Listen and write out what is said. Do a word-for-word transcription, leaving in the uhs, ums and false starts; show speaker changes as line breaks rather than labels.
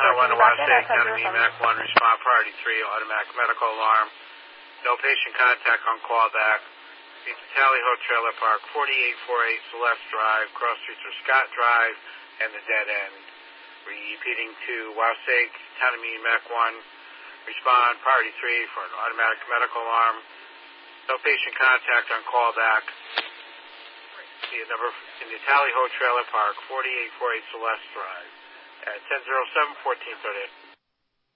nine one one to Wasatch County, MAC one, respond priority three, automatic medical alarm. No patient contact on callback. Meet the Tally Ho Trailer Park, forty-eight forty-eight Celeste Drive, cross streets are Scott Drive, and the dead end. Repeating to Wasatch County, MAC one, respond priority three for an automatic medical alarm. No patient contact on callback. See a number in the Tally Ho Trailer Park, forty-eight forty-eight Celeste Drive, at ten oh seven, fourteen thirty.